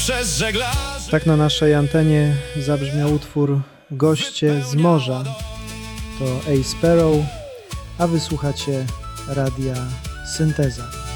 przez żeglarzy. Tak na naszej antenie zabrzmiał utwór Goście z morza. To A Sparrow, a wysłuchacie radia Synteza.